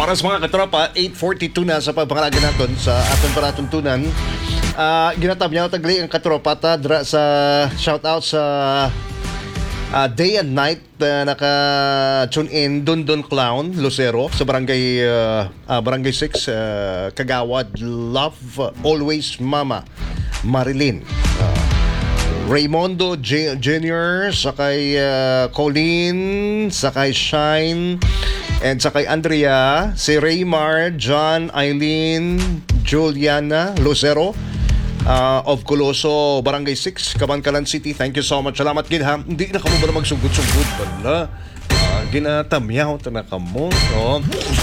Oras mga katropa, 8:42 na sa pagpangalaga natin sa aton paratuntunan. Ginatab niya tagli ang katropa ta dra sa shoutout sa day and night naka-tune in Dundon Clown, Lucero sa Barangay 6, Kagawad. Love always Mama Marilyn. Raymondo Jr., sakay Colleen, sakay Shine, and sakay Andrea, si Raymar, John, Eileen, Juliana, Lucero, of Coloso, Barangay 6, Kabankalan City. Thank you so much. Salamat gid ha. Hindi na kamo ba magsugod-sugod bala. Ginatamyaw ta na kamo. No?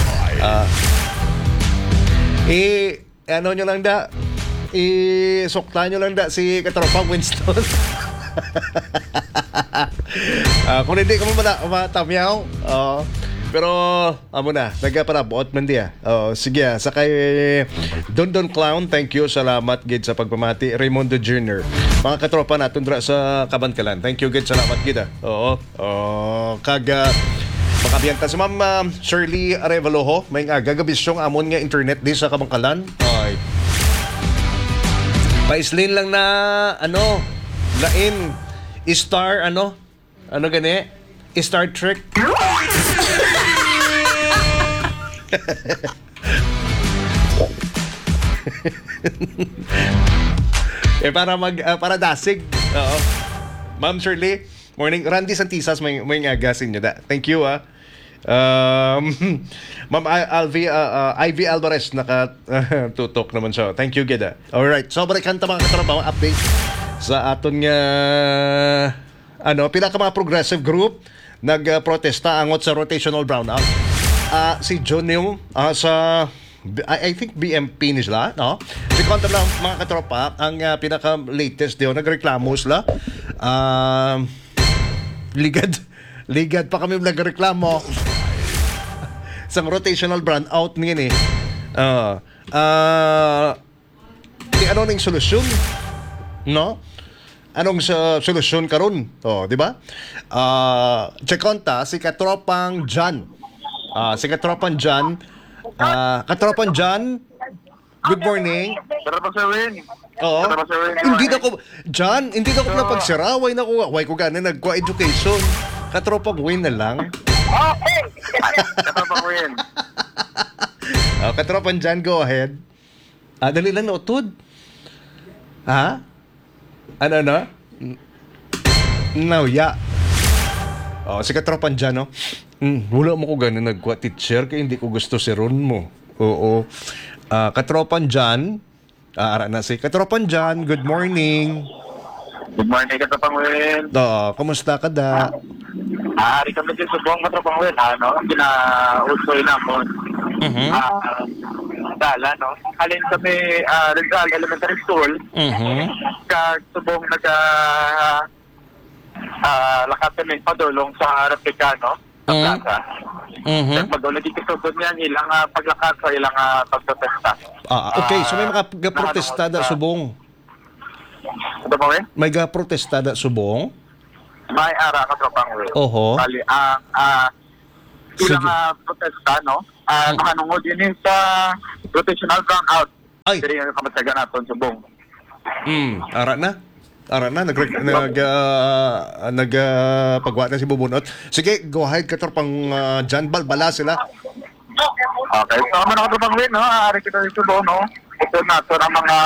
Ano nyo lang da? Isukta nyo lang da si Katropang Winston. Kung hindi ka mo matamyaw, pero amo na, nagaparabuot man diya. Sige, sa kay Dondon Clown, thank you, salamat gid sa pagpamati. Raymondo Jr., mga katropa natin dra sa Kabankalan, thank you gid, salamat gid. Makabiyanta si Ma'am Shirley Arevaloho, may gagabisyong amon nga internet di sa Kabankalan. Paislin lang na lain Star ano gani? Star Trek. Para dasig. Oo. Ma'am Shirley, morning. Randy Santisas may agasin niyo da. Thank you Ma'am Ivy Alvarez tutok naman siya. Thank you gida. Alright, so balikan ta mga katrabaho, update sa aton nga pinaka mga progressive group nagprotesta angot sa rotational brownout. Si John yung sa I think BMP ni sila, no? Si kontra lang mga katropa, ang pinaka latest diyo nagreklamo sila. Ligad pa kami nagreklamo sa rotational brownout ngayon ano ning solusyon, no? Anong solusyon karon? Di ba? Check konta si Katropang John. Katropang John, good morning. Katropang Sir Win. Oo. Hindi na ko napagsiraway na ko. Why ko gana nagko-education. Katropang Win na lang. Okay. Katropang Win. Katropang John, go ahead. Dali lang utod. Ha? Ano? No, yeah. Si Katropang John, no? Wala mo ko gana nagko-teacher kaya hindi ko gusto si Ron mo. Oo. Katropang John, ara na si Katropang John, good morning. Good morning, Katropang Win. Kumusta ka da? Ari kami din sa buong Katropang Win, kina-usoy na mo. Dala, no? Alin kami, Rizal Elementary School. Subong lakat kami padulong sa Replicano, sa plaza. Padulong dito subod niyan, ilang paglakat sa ilang pagprotesta. Okay, so may mga protesta da subong. Ano ba, Win? May protesta da subong? May ara Katropang Win. Oho. Bali, ilang protesta, no? Makanungod yun sa rotational brownout. Ay! Diri yung kamataga natin sa buong. Ara na, pagwa na si Bubunot. Sige, go ahead, Katropang John, balbala sila. Okay, so naman ako Katropang Win, no? Ari kita dito buong, no? Ito na, ito ng mga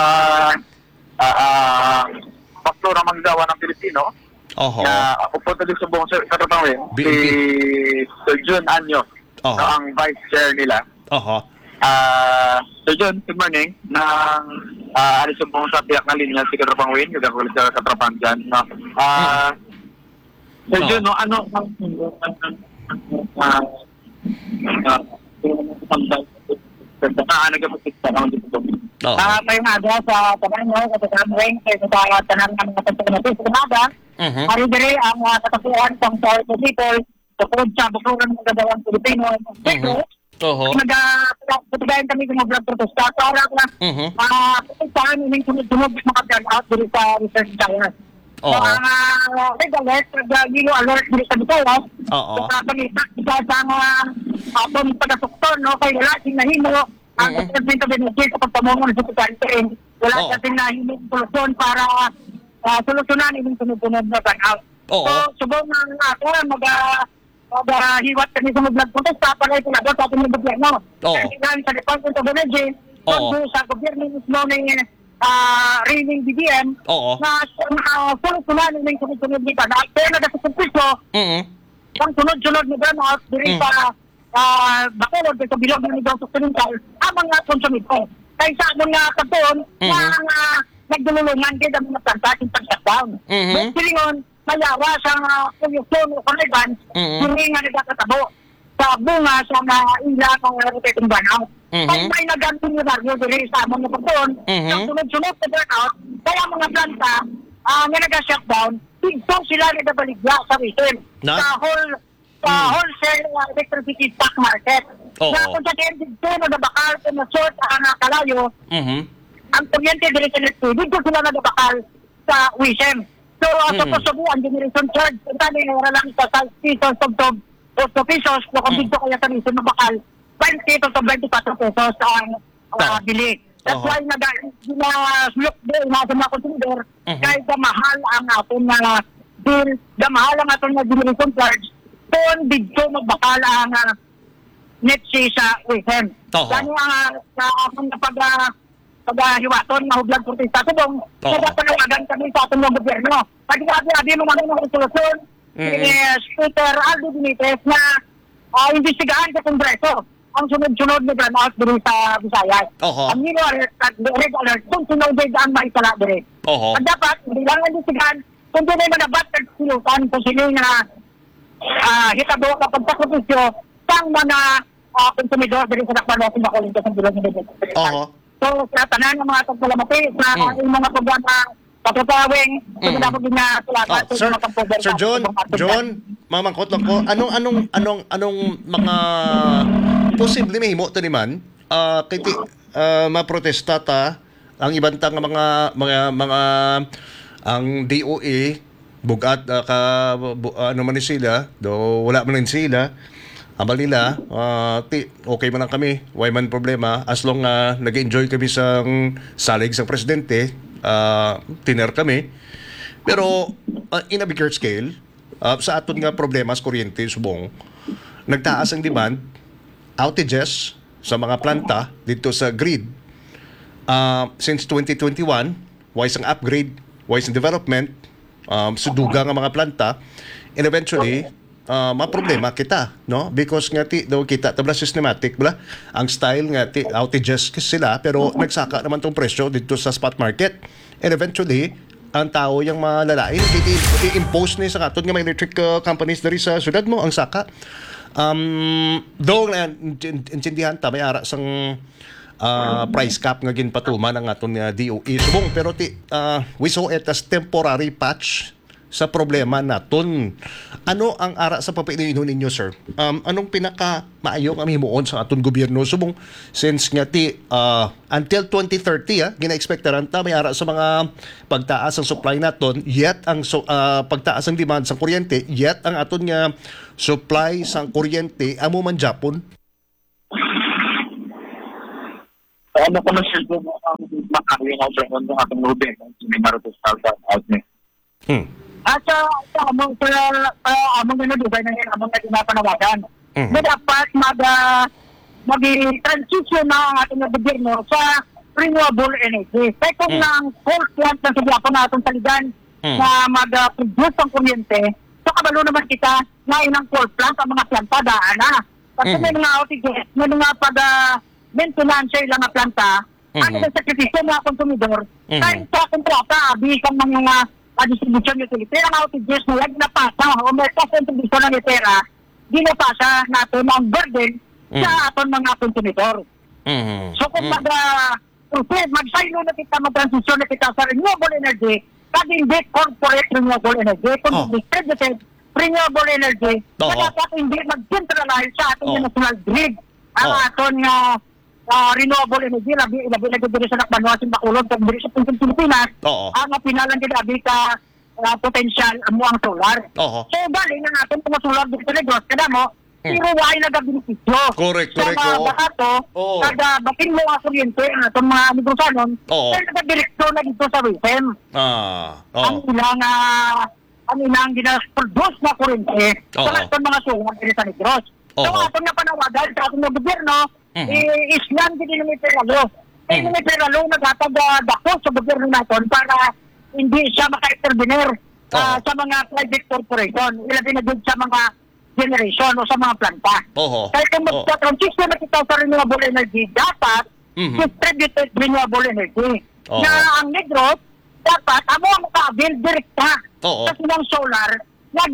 pastor ng manggawa ng Pilipino. Oho. Upunta din sa buong Katropang Win. Si Sir Jun Anyo, ang vice chair nila. Oho. Sir John, good morning. Alis yung buong sa piyak na linya si Katropang Win, yung kakulit sa Katropang dyan. Sir John, ano may umaga sa tanan nyo, sa Tamwing, sa tanan ng mga pagpapanatis sa umaga. Hari-diri ang katapuan pang sa people, tungkol sa bukuran ng gadawang Pilipino. Nagpatugayan kami sa mga vlog protesta. Sa oras na, protestahan yung sunod-sunod mga out dito sa research tower. So, red alert, nag-gilo alert dito sa Bicol. So, pag-isa sa mga atong pagkasukton, no, kay wala sing nahimo ang Department of Energy sa pagpamungon sa Secretary. Wala Oo. sing nahimo solusyon para solusyonan ining sunod-sunod na burnout. Oo. So, subong nga ako, mag-hiwat kami sa mag-protesta para itinabot sa ating gobyerno. Oo. Kaya sa Department of Energy, Oo. kung sa gobyerno mismo ng reading BDM, Oo. na solusyonan ining sunod-sunod ni burnout. Kaya nagkasukumpiso, ang sunod-sunod ni burnout, diri sa Bacolod, sa bilog ng negosyo occidental, ang mga konsumidor. Kaya sa mga katuon, na nagdululungan din ang mga planta sa pag-shutdown. But silingon, mayawa sa pollution o kaniban, hindi nga nagkakatabo sa bunga sa mga ilang rotating burnout. Kaya may nagantin yung baryo diri sa mga katuon, ang sunod-sunod sa burnout, kaya mga planta nga nag-shutdown, tigso sila nagbabaligya sa retail. Na? Sa wholesale electricity stock market. Oo. Na kung sa tiyan dito, nagabakal sa na-short ang kalayo, ang kuryente dito sa electricity, dito sila nagabakal sa WISM. So, sa kasabuan, generation charge, tali na lang sa 6 pesos, 8 pesos, kung dito kaya sa WISM nabakal, 20 to 24 pesos ang bili. That's why nag-sulok din sa mga consumidor, kahit mahal ang ating bill, mahal ang ating generation charge, kung dito magbakal ang net sa WISM. Gano'n ang akong pag-hiwaton na hublag protesta subong, nagpanawagan kami sa ating mga gobyerno. Pag-abi mo naman ng resolusyon, Speaker Aldo Benitez na investigahan sa Kongreso ang sunod-sunod na burnout dito sa Visayas. Ang nilo alert at red alert kung sinodid ang maitala dito. At dapat, hindi lang investigahan, kung di na manabat at silutan kung sino na hitabo kapag sakripisyo sang mga konsumidor dito sa Nakpanosin Bacolod sa bilog ng Dito. So, sa tanan ng mga tagpalamati, sa ating mga programa patutawing, sa dapat din na salamat sa mga kampober. Sir John, mamangkot lang ko, anong mga posible may himo to naman, kiti maprotesta ta ang ibang tang mga ang DOE bugat ano man ni sila, do wala man sila. Amal nila, okay man lang kami, why man problema, as long nag-enjoy kami sa salig sa presidente, tiner kami. Pero in a bigger scale, sa aton nga problema sa kuryente, subong, nagtaas ang demand, outages sa mga planta dito sa grid. Since 2021, wise ang upgrade, wise ang development, suduga nga mga planta, and eventually, maproblema kita, no? Because nga daw kita tabla systematic bala ang style nga outages sila, pero nagsaka naman tong presyo dito sa spot market, and eventually ang tao yung malalain i-impose ni sa katon nga may electric companies dari sa syudad mo ang saka though intindihan ta may ara sang price cap nga ginpatuman ang aton nga DOE subong, pero we saw it as temporary patch sa problema naton. Ano ang ara sa papainuin ninyo, sir? Anong pinaka maayo ang himuon sa aton gobyerno subong since nga until 2030 gina-expectaran ta may ara sa mga pagtaas ang supply naton, yet ang pagtaas ang demand sa kuryente, yet ang aton nga supply sa kuryente amo man Japon. Ano ko na siya doon ang makakawin ako sa mundo aking lubin kung sinimarotos out niya. At among ginudugay na yan, among nagpapanawagan. Na dapat mag-transition na ang ating gobyerno sa renewable energy. Kaya kung ang coal plant na sa natin saligan na mag-produce ang kuryente, so kabalo naman kita na inang coal plant ang mga planta daan na. Kasi may mga outages, may mga maintenance sa ilang planta, ano na sakripisyo mga konsumidor, kahit sa kontrata, abisang mga distribution utility, ang outages na lag napasa o may contribution ng litera, di napasa natin ang burden sa aton mga konsumidor. So kung mag-silo na kita, mag-transition na kita sa renewable energy, pag hindi corporate renewable energy, kung distributed renewable energy, dapat hindi mag-centralize sa ating national grid ang aton renewable energy, labi dito sa Nakpanosin Bacolod, kung dito sa Pilipinas, ang pinalang ginabi ka potential mo ang solar. So, bali nga natin kung solar dito sa Negros, kada mo, pero wala nagabenepisyo. Correct, Sa mga oo. bakato, Oo. kada batin mo ang kuryente, itong mga negosyanon, Oo. kaya nagadirekto na dito sa WISM. Ang Oo. ilang ginaproduce na kuryente Oo. sa itong mga sulat dito sa Negros. So, Oo. atong napanawagan sa atong mga gobyerno, islam din ni Peralo. Kaya ni Peralo naghatag dako sa gobyerno natin para hindi siya maka-intervenir sa mga private corporation. Ilabi na din sa mga generation o sa mga planta. Oo. Kaya kung mag-transition na kita sa renewable energy, dapat distributed renewable energy. Oo. Na ang Negros, dapat amo ang maka-avail direkta Oo. sa sinang solar na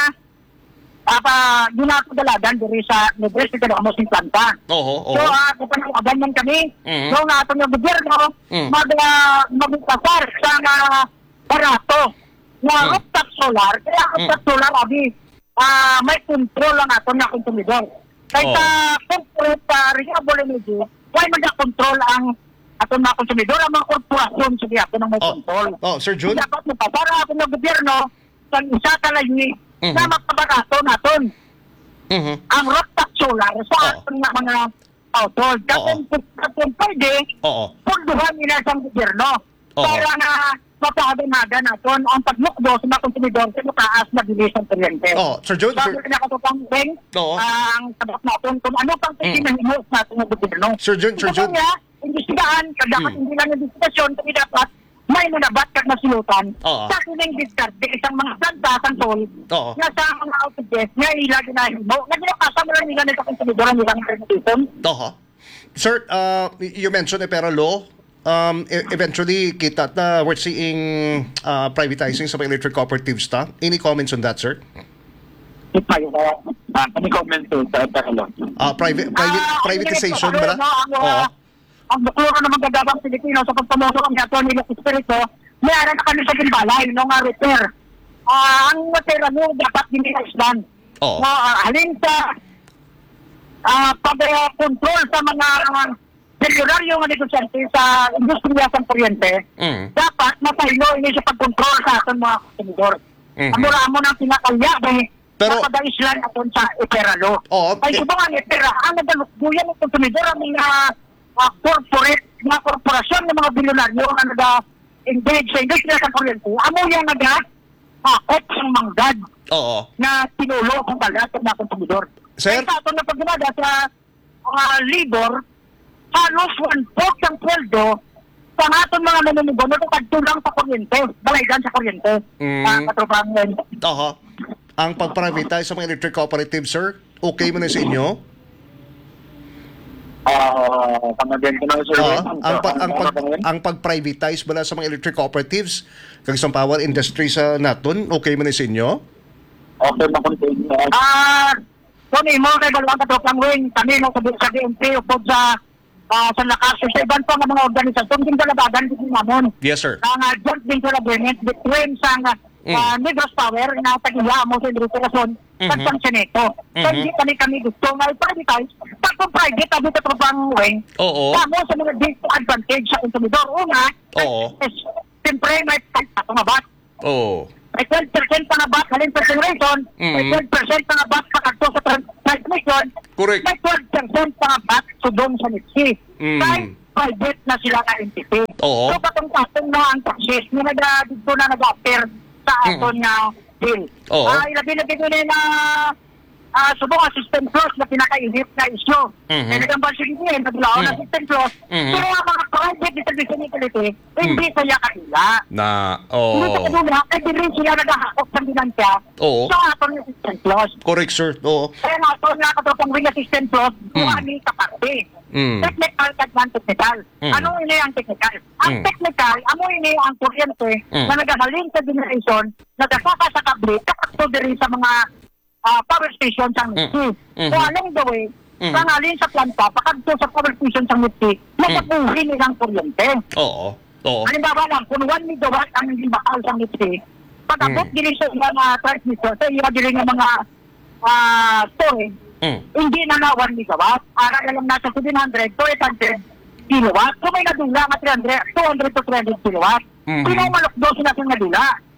ginakadalagan diri sa Negros ito na amosing planta. Oo. So, kapanawagan man kami, so nga itong yung gobyerno, Mm. magpasar sa barato na rooftop solar. Kaya rooftop solar, abi, may control lang ato na konsumidor. Kaya sa corporate renewable energy, why mag-control ang ato na konsumidor, ang mga korporasyon sa ato na may control. Sir Jun? Dapat magpasar ato ng gobyerno sa isa talaga na magpabarato natin ang rooftop solar sa ating mga household. Kapag pwede, pulduhan nila sa gobyerno para na mapahaganaga natin ang paglukdo sa mga konsumidor sa mataas na bilis ng kuryente. Sir Jun? Sabi na katupang Beng, ang sabat natin kung ano pang pwede na hinos natin ng gobyerno. Sir Jun? Kaya nga, imbestigahan, dapat hindi lang yung investigasyon, kundi dapat may nanabat kat nasilutan sa kining discard isang mga planta sang sol nga sa mga outages nga ilagi na himo nga ginakasama lang nila nito konsumidor nilang interpretation. Sir, you mentioned Pera Law. Eventually, kita na we're seeing privatizing sa mga electric cooperatives ta. Any comments on that, sir? Any comment to sa Peralo? Privatization ba na? Ang bukluro ng mga gagawang Pilipino sa pagpamoso ang gato nila Espiritu, mayroon na kami sa Gimbalay nung repair. Ang matera mo dapat dinilasdan. Halin sa pag-control sa mga selularyo nga negosyante sa industriya sa kuryente, dapat mapahilo ini sa pag-control sa ating mga konsumidor. Amura mo ng pinakalya pero napadaislan aton sa Iperalo. Ay iba nga Ipera, ang nagdalukbuyan ng konsumidor ang mga corporate, mga korporasyon ng mga bilyonaryo na nag-engage sa industriya sa kuryente. Amo yung nag-hakot ng manggad na tinulo kung balat ng mga konsumidor. Sir? Kaya sa aton na pagdinaga sa labor, halos 1/4 ng sweldo sa aton mga manunigo na pagtulang sa kuryente, balaygan sa kuryente. Katropang yun. Ang pag-privatize sa mga electric cooperatives, sir, okay mo na sa inyo? Ang pag-privatize ba sa mga electric cooperatives kag sa power industry sa naton, okay mo na sa inyo? Okay na continue. Kung imo kay dalawang katropang wing, kami no sa DNP o sa lakas sa iban pa mga organisasyon din dalabagan din namon. Yes, sir. Ang joint venture agreement between sa Negros Power na tagiya mo sa direksyon sa Seneto. So hindi kami gusto nga i-privatize. Pag private abi ka tropang wing. Kamo sa mga disadvantage sa konsumidor. Una, siyempre may pangabat. May 12% pangabat halin sa generation, may 12% pangabat pakagto sa transmission, correct. may 12% pangabat sudong sa NITSI. Kahit private na sila ka entity. So patong-patong na ang taxes na dito na nag-appear sa aton nga bill. Ilabi-labi ko na subong assistant clause na pinakainip na issue. Kaya nagambal siya din naglaon na assistant clause. Pero ang mga private distribution utility, hindi kaya kanila. Hindi sa kanila, kaya din sila naghahakot sa binansya sa aton assistant clause. Correct, sir. Kaya nga ito nga katropang ring assistant clause, kuhanin kaparte. Technical at non-technical. Ano ini ang technical? Ang technical, amo ini ang kuryente na nagahalin sa generation, nagasaka sa kable, kapagto diri sa mga power station sa NITSI. So along the way, pangalin sa planta, pakagto sa power station sa NITSI, nagabuhin nilang kuryente. Halimbawa lang, kung 1 megawatt ang hindi bakal sa NITSI, pag-abot dili sa mga transmission, sa iya dili ng mga storage, hindi na 1 megawatt. Ara na lang nasa 700 to 800 kilowatt. Kung may nadula nga 200 to 300 kilowatt, sino malukdo sila sa nadula?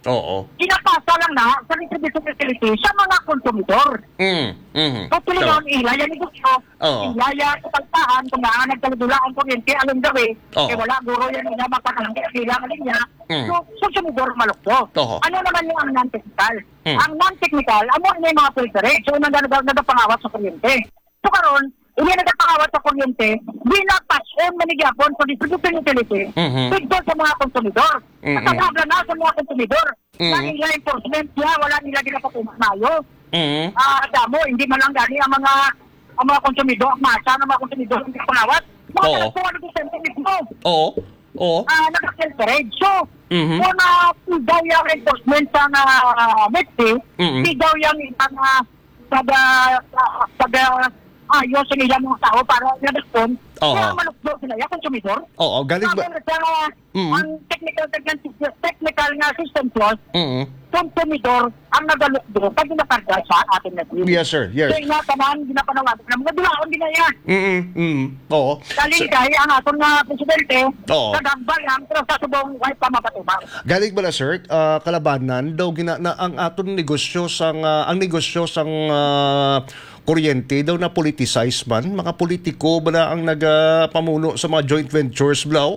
Oo. Pinapasa lang na sa distribution facility sa mga konsumidor. So, tuloy ilaya ni gusto, Oo. ilaya sa pagtahan, kung nga nagkaludula ang kuryente, along the way, Oo. wala guro yan niya mapakalang kailangan niya. So, konsumidor malukto. Oo. Ano naman yung ang non-technical? Mm. Ang non-technical, amo na yung mga filtering. So, nagapangawat sa kuryente. So, karon hindi nagapangawat sa kuryente, binapass on manigyapon sa distribution utility dito sa mga konsumidor. Nakasabla na sa mga konsumidor. Wala nila enforcement niya, wala nila ginapatumayo. Damo, hindi man lang gani ang mga konsumidor, ang masa ng mga konsumidor hindi pangawat. Mga Oo. kung ano yung sentiment mo. Oo. Naka-filterage. So, kung pigaw yung enforcement sa METSI, pigaw yung isang ayos sa nila mga tao para i-respond, kaya malukdo sila yung konsumidor. Oo, galing ba? Ang technical nga system clause, konsumidor ang nagalukdo pag ginakarga sa ating network. Yes, sir. Yes. Kaya nga tamaan, ginapanawagan na mga dulaon din na yan. Oo. Kaligay ang aton nga presidente, Oo. kadagbayang, pero sa subong wipe pa mapatubang. Galing ba na, sir, kalabanan daw na ang aton negosyo ang negosyo sang kuryente daw na politicize man, mga politiko ba na ang nagapamuno sa mga joint ventures blaw?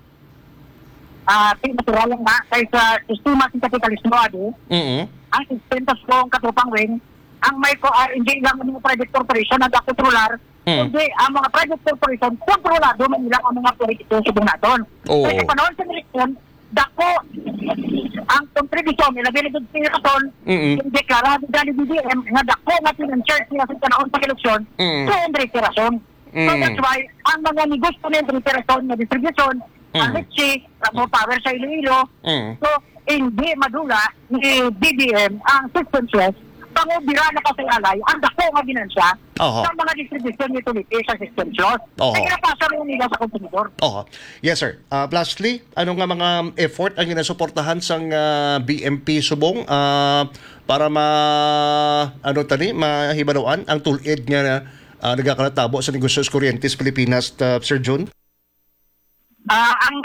Natural lang na, kaysa sistema ng kapitalismo, ang sistema sa katupang wing, ang may hindi lang ang mga private corporation nagkakontrolar, kundi ang mga private corporation kontrolado man nila ang mga politiko sa buong naton. Oo. Kaya panahon sa eleksyon, dako ang kontribusyon nila binigod yung deklarado dali BBM nga dako nga pinanchurch nila sa panahon sa eleksyon, 200 rason. So that's why, ang mga negosyo na 200 rason na distribution, ang Litchi, Ramo Power sa Iloilo, so hindi madula ni BBM ang system stress, pangubira na kasi alay, ang dako nga ginansya sa mga distribution utility sa system stress. Kaya napasa rin nila sa konsumidor. Yes, sir. Lastly, ano nga mga effort ang ginasuportahan sang BMP Subong para mahibaloan ang tulid nga nagakalatabo sa negosyo sa Kuryentes Pilipinas, Sir Jun? Ang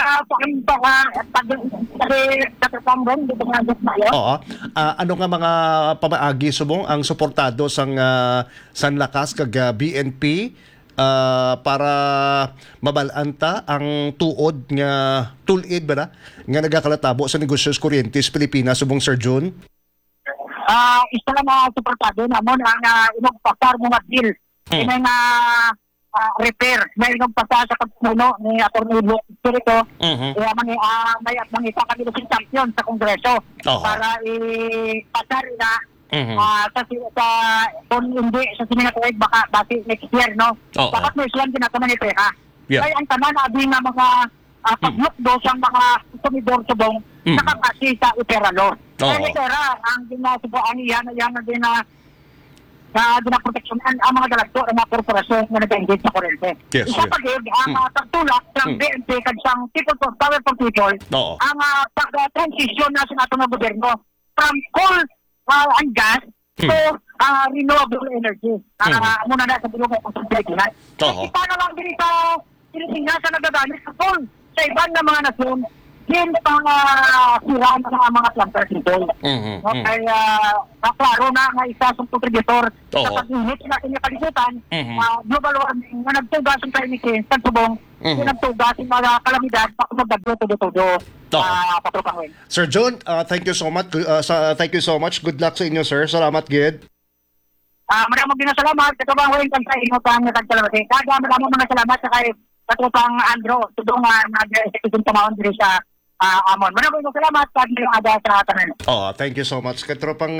pag-katapambong dito nga dito tayo. Ano nga mga pamaagi Subong ang suportado sang lakas kag BNP para mabalanta ang tuod nga tulid ba na nga nagakalatabo sa negosyo sa Kuryentes Pilipinas, Subong, Sir Jun? Isa lang na suportado namon ang inong pasar mga deal. Inang repair. May inong pasar sa pagpuno ni Atty. Espiritu. Kaya may isa kami ng champion sa Kongreso para ipasar na kung hindi sa siningatuig baka basi next year, no? Dapat may silang ginataman ni Peha. Kaya ang tanan na abing nga mga paglukdo sa mga konsumidor subong nakakasi sa Iperalo. Kaya ni Pera, ang ginasubuan niya na din na ginaproteksyonan ang mga dalagto ng mga korporasyon na nag-engage sa kurente. Isa pa din, ang pagtulak ng BNP kadsang People Power for People, ang pag-transition na sa natong gobyerno from coal and gas to renewable energy. Muna na sa bilog ng Pilipinas. Paano lang din sa Pilipinas na nagagamit sa coal sa ibang na mga nasyon, din pang siraan ng mga planters nito. Kaya klaro na nga isa sa contributor sa pag-init na kanya kalibutan, global warming na nagtugas ang climate change, tagsubong, nagtugas ang mga kalamidad, pakumagdaglo todo patupangin. Sir John, thank you so much. Thank you so much. Good luck sa inyo, sir. Salamat, Gid. Maraming mga salamat. Katupang huwing kang sa inyo pang nagkalamat. Maraming mga salamat sa kay Katupang Andro. Tudong nag-executive tumawon diri sa Amon. Maraming mga salamat sa inyong ada sa tanan. Thank you so much. Katupang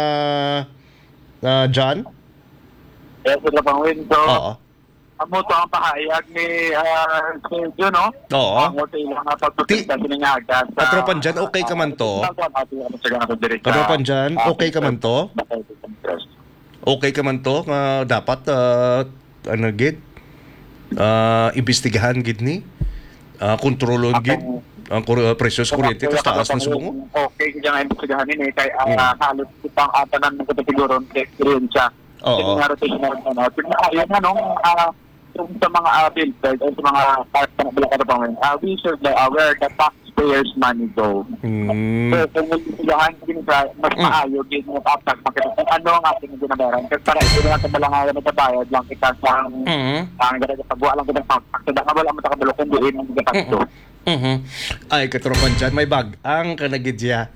John? Yes, Katupang Win. So, amo to ang pahayag ni Sergio, no? Amo to ilang pagpapita siningagas. Katupang John, okay ka man to? Katupang John, okay ka man to? Okay ka man to? Dapat, Gid? Imbestigahan gid ni kontrolon gid ang presyo sa kuryente tas taas ng subong. Okay kaya nga imbestigahan ni kay halos itang atanan ng kategoryon experience siya. Nga rotation na ayun nga nung sa mga bill sa mga part na bila ka pa we should be aware that taxpayer taxpayers' money go. So, kung magsilahan din sa mas maayo din mo kapag makita ano ang ating ginabayaran. Kasi para ito na kabalangayan na kabayad lang kita sa ang ganda sa pagbuha lang kitang pagpak. So, wala mo takabalo kung doon ang gapagto. Ay, katropan dyan, may bag ang kanagidya.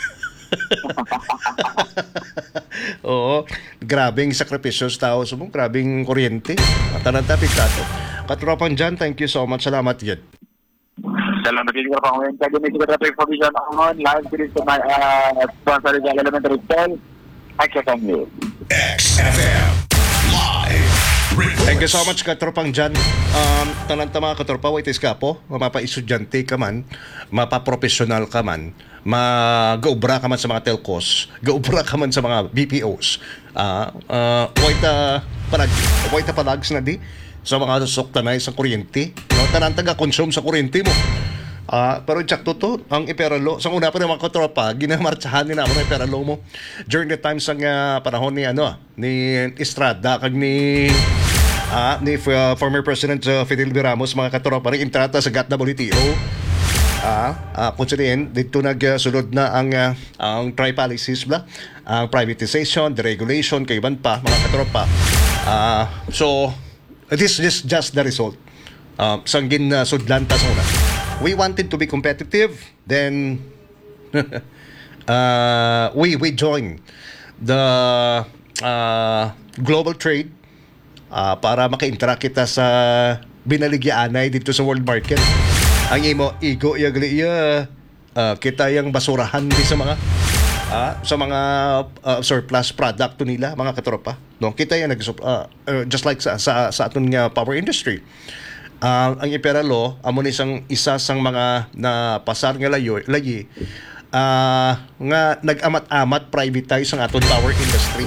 Oo, grabing sakripisyo sa tao. Grabing kuryente. Matananta, piktado. Katropan dyan, thank you so much. Salamat yun. Salamat din ko pa ngayon. Kaya din ko information on live din sa my sponsor ng Elementary School. XFM. XFM Live Reports. Thank you so much, katropang dyan. Tananta mga katropa, wait is ka po. Mapa-estudyante ka man, mapa-professional ka man, mag-gaubra ka man sa mga telcos, gaubra ka man sa mga BPOs. Wait palags na di sa mga suktanay sa kuryente. No, tanang taga-consume sa kuryente mo. Pero tsakto to, ang iperalo. Sa una pa ng mga katropa, ginamartsahan nila ako ng iperalo mo. During the times ng panahon ni Estrada, kag ni former President Fidel V. Ramos, mga katropa, rin intrata sa GAT-WTO. Kung saan dito nagsunod na ang tri-policies ba? Ang privatization, deregulation, kaiban pa, mga katropa. So, this is just the result. Sanggin sudlanta sa una. We wanted to be competitive, then we joined the global trade para maka-interact kita sa binaligyaanay dito sa world market. Ang imo igo kita yung basurahan di sa mga surplus product to nila, mga katropa. No, kita yung just like sa aton nga power industry. Ang iperalo amo ni isa sang mga na pasar nga layi nga nag-amat-amat privatize ang aton power industry.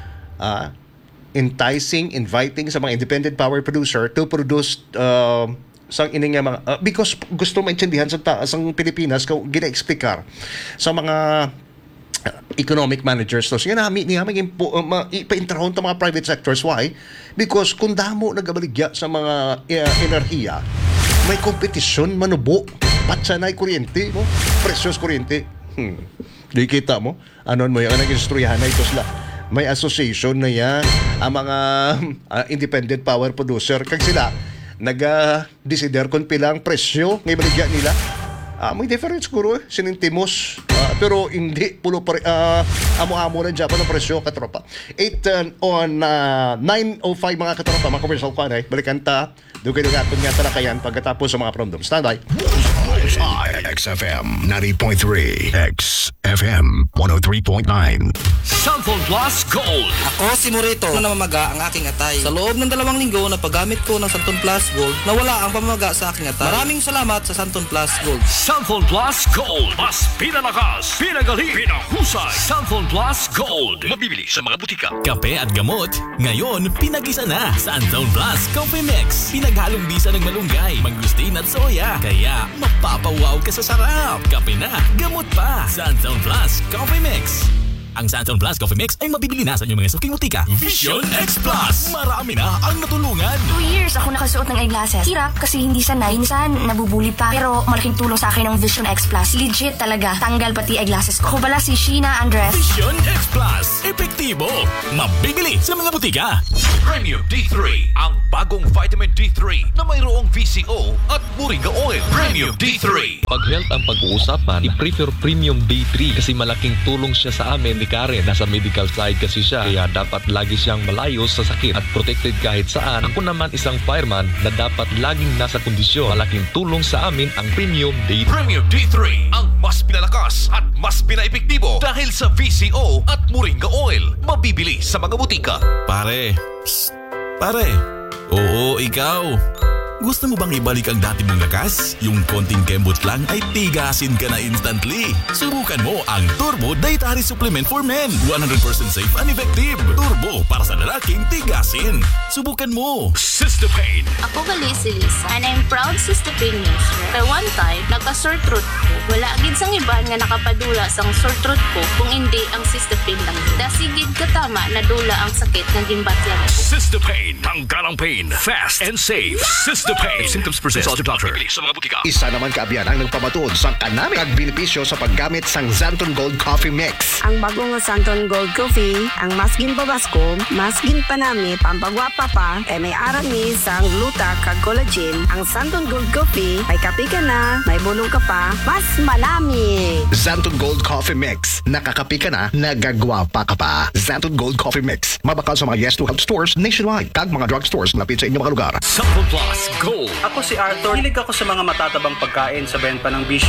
Inviting sa mga independent power producer to produce sang ining mga because gusto maintindihan sa sang Pilipinas kung gina-explicar sa mga economic managers to. Sige namin ipa-interhon ta mga private sectors. Why? Because kung damo nagabaligya sa mga enerhiya, may kompetisyon, manubo, patsanay kuryente, no? Precious kuryente. Di kita mo? Anon mo yung nag-istoryahan na ito sila. May association na yan, ang mga independent power producer. Kag sila, nag-desider kung pilang presyo ng ibaligya nila. May difference siguro sinintimos. Pero hindi pulo amo-amo na dyan pa ng presyo, katropa. 9:05 mga katropa, mga commercial kwan balikan ta dugay-dugaton nga talakayan pagkatapos sa mga promdom. Stand by. XFM 90.3 XFM 103.9. Cellphone Plus Gold. Ako si Morito na namamaga ang aking atay. Sa loob ng 2 linggo na paggamit ko ng Santon Plus Gold, nawala ang pamamaga sa aking atay. Maraming salamat sa Santon Plus Gold. Cellphone Plus Gold. Mas pinalakas, pinagaling, pinahusay. Cellphone Plus Gold. Mabibili sa mga butika. Kape at gamot, ngayon pinagisa na sa Anton Plus Coffee Mix. Pinaghalong bisa ng malunggay, mangustin at soya. Kaya mapapawaw ka sa sarap. Kape na, gamot pa sa Anton Plus Coffee Mix. Ang Santon Plus Coffee Mix ay mabibili na sa inyong mga suking butika. Vision X Plus. Marami na ang natulungan. 2 years ako nakasuot ng eyeglasses. Hirap kasi hindi sanay. Minsan, nabubuli pa. Pero malaking tulong sa akin ng Vision X Plus. Legit talaga. Tanggal pati eyeglasses ko. Ako pala si Sheena Andres. Vision X Plus. Epektibo. Mabibili sa mga butika. Premium D3. Ang bagong vitamin D3 na mayroong VCO at Moringa Oil. Premium D3. Pag health ang pag-uusapan, i-prefer Premium D3 kasi malaking tulong siya sa amin ni Karen. Nasa medical side kasi siya, kaya dapat lagi siyang malayo sa sakit at protected kahit saan. Ako naman isang fireman na dapat laging nasa kondisyon. Malaking tulong sa amin ang Premium D3. Premium D3. Ang mas pinalakas at mas pinaepektibo dahil sa VCO at Moringa Oil. Mabibili sa mga butika. Pare. Psst. Pare. Oo, ikaw. Gusto mo bang ibalik ang dati mong lakas? Yung konting kembot lang ay tigasin ka na instantly. Subukan mo ang Turbo Dietary Supplement for Men. 100% safe and effective. Turbo para sa lalaking tigasin. Subukan mo. Cystopain. Ako gali si Lisa and I'm proud Cystopain user. Kaya one time, nagka-sore throat ko. Wala agad sang iban nga nakapadula sang sore throat ko kung hindi ang Cystopain lang. Dasigid katama na dula ang sakit ng gimbat lang. Cystopain. Tanggal ang pain. Fast and safe. Cystopain. the pain. If symptoms persist, consult your doctor. Bibili sa mga butika. Isa naman kaabiyan ang nagpamatuod sa kanami ang benepisyo sa paggamit sang Xanton Gold Coffee Mix. Ang bagong Xanton Gold Coffee, ang mas ginpabasko, mas ginpanami, pampagwapa pa, kay may aram ni sang gluta kag collagen. Ang Xanton Gold Coffee, may kape ka na, may bulong ka pa, mas malami. Xanton Gold Coffee Mix. Nakakapi ka na, nagagwapa ka pa. Xanton Gold Coffee Mix. Mabakal sa mga Yes to Health stores nationwide. Kag mga drug stores malapit sa inyong mga lugar. Santon Plus Gold. Ako si Arthur. Hilig ako sa mga matatabang pagkain sa benta ng bisyo.